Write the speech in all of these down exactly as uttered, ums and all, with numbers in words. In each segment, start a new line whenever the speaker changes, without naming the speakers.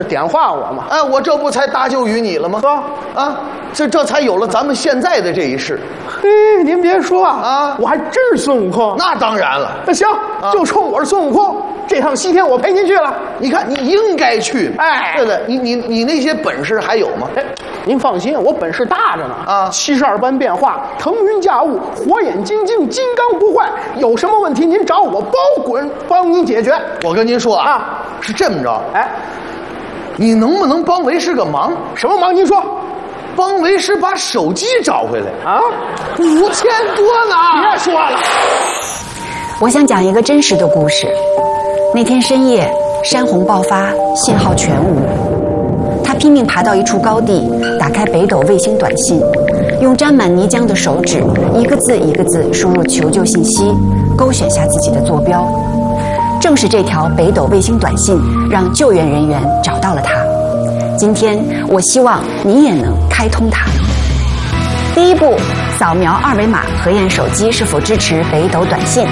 点化我嘛。
哎，我这不才搭救于你了吗？
是吧？
啊，这这才有了咱们现在的这一世。
嘿，您别说啊，
啊
我还真是孙悟空。
那当然了。
那行，
啊
就冲我是孙悟空，这趟西天我陪您去了。
你看，你应该去。
哎
对对，你你你那些本事还有吗？
哎，您放心，我本事大着呢
啊
七十二般变化，腾云驾雾，火眼金睛，金刚不坏。有什么问题您找我，包滚帮您解决。
我跟您说啊，
啊
是这么着，
哎，
你能不能帮为师个忙？
什么忙？您说
帮为师把手机找回来。
啊？
五千多呢！
别说了，
我想讲一个真实的故事。那天深夜，山洪爆发，信号全无。他拼命爬到一处高地，打开北斗卫星短信，用沾满泥浆的手指，一个字一个字输入求救信息，勾选下自己的坐标。正是这条北斗卫星短信，让救援人员找到了他。今天，我希望你也能开通它。第一步，扫描二维码核验手机是否支持北斗短信。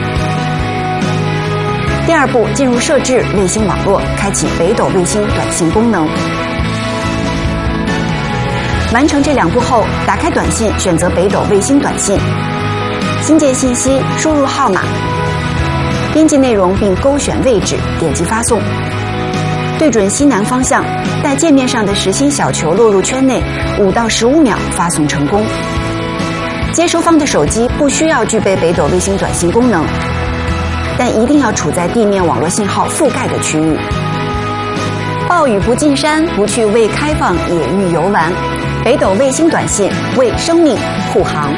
第二步，进入设置卫星网络，开启北斗卫星短信功能。完成这两步后，打开短信，选择北斗卫星短信，新建信息，输入号码，编辑内容并勾选位置，点击发送。对准西南方向，待界面上的实心小球落入圈内，五到十五秒发送成功。接收方的手机不需要具备北斗卫星短信功能，但一定要处在地面网络信号覆盖的区域。暴雨不进山，不去未开放野域游玩。北斗卫星短信为生命护航。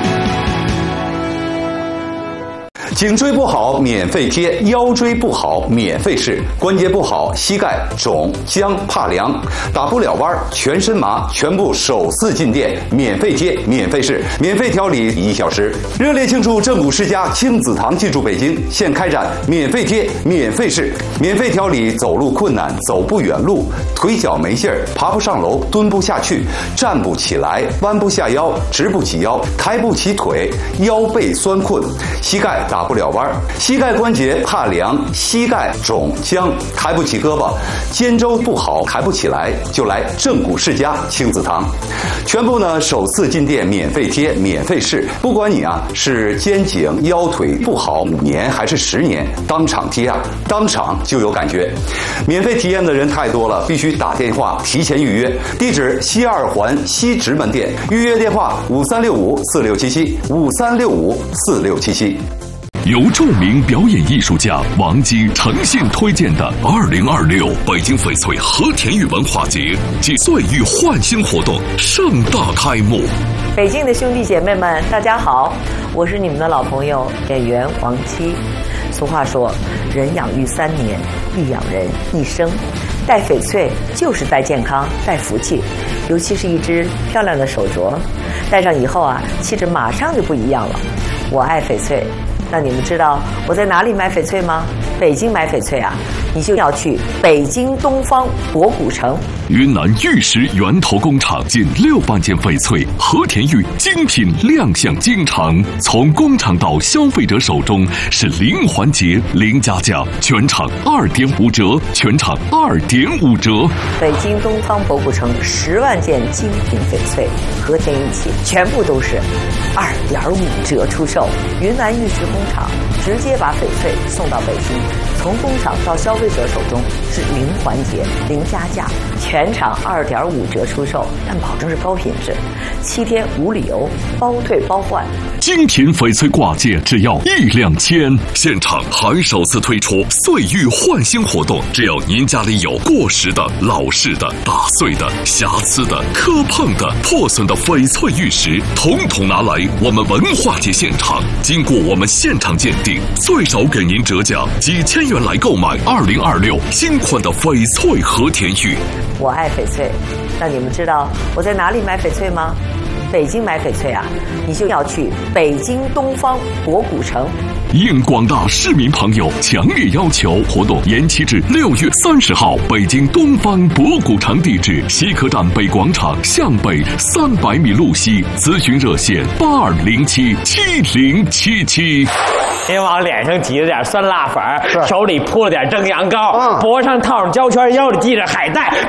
颈椎不好免费贴，腰椎不好免费试，关节不好膝盖肿僵怕凉打不了弯全身麻，全部首次进店免费贴免费试，免费调理一小时。热烈庆祝正骨世家亲子堂进驻北京，现开展免费贴免费试，免费调理走路困难走不远路，腿脚没劲儿爬不上楼蹲不下去站不起来弯不下腰直不起腰抬不起腿腰背酸困膝盖打不了弯，膝盖关节怕凉，膝盖肿僵，抬不起胳膊，肩周不好，抬不起来，就来正骨世家亲子堂。全部呢首次进店免费贴免费试，不管你啊是肩颈腰腿不好五年还是十年，当场贴啊，当场就有感觉。免费体验的人太多了，必须打电话提前预约。地址西二环西直门店，预约电话五三六五四六七七五三六五四六七七。
由著名表演艺术家王姬诚信推荐的二零二六北京翡翠和田玉文化节暨岁玉焕新活动盛大开幕。
北京的兄弟姐妹们，大家好，我是你们的老朋友演员王姬。俗话说，人养育三年，亦养人一生。戴翡翠就是戴健康，戴福气，尤其是一只漂亮的手镯，戴上以后啊，气质马上就不一样了。我爱翡翠。那你们知道我在哪里买翡翠吗？北京买翡翠啊，你就要去北京东方博古城。
云南玉石源头工厂近六万件翡翠和田玉精品亮相京城，从工厂到消费者手中是零环节零加价，全场二点五折，全场二点五折。
北京东方博古城十万件精品翡翠和田玉器，全部都是二点五折出售。云南玉石工厂直接把翡翠送到北京，从工厂到消费者手中是零环节零加价，全场二点五折出售，但保证是高品质，七天无理由，包退包换。
精品翡翠挂件只要一两千，现场还首次推出岁玉焕新活动，只要您家里有过时的、老式的、打碎的、瑕疵的、磕碰的、破损的翡翠玉石，统统拿来我们文化节现场，经过我们现场鉴定，最少给您折价几千元来购买二零二六新款的翡翠和田玉。
我爱翡翠，那你们知道我在哪里买翡翠吗？北京买翡翠啊，你就要去北京东方博古城。
应广大市民朋友强烈要求，活动延期至六月三十号。北京东方博古城地址：西客站北广场向北三百米路西。咨询热线：八二零七七零七七。
您往脸上挤了点酸辣粉，手里铺了点蒸羊羔，
嗯、
脖上套上胶圈，腰里系着海带，